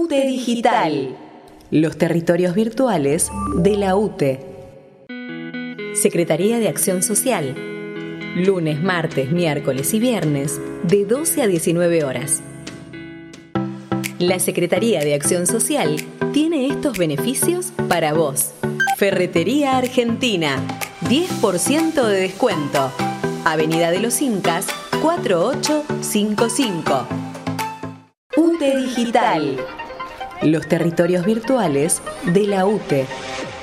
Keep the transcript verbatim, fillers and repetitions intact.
U T E Digital, los territorios virtuales de la U T E. Secretaría de Acción Social, lunes, martes, miércoles y viernes, de doce a diecinueve horas. La Secretaría de Acción Social tiene estos beneficios para vos. Ferretería Argentina, diez por ciento de descuento. Avenida de los Incas, cuatro ocho cinco cinco. U T E Digital, los territorios virtuales de la U T E.